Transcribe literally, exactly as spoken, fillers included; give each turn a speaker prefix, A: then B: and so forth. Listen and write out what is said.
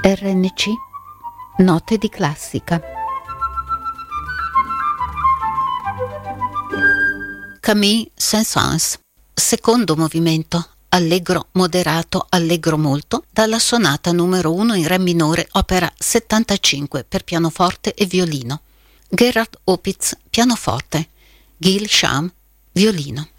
A: R N C Note di classica. Camille Saint-Saëns, secondo movimento, allegro moderato, allegro molto, dalla sonata numero uno in re minore, opera settantacinque per pianoforte e violino. Gerhard Opitz, pianoforte. Gil Sham, violino.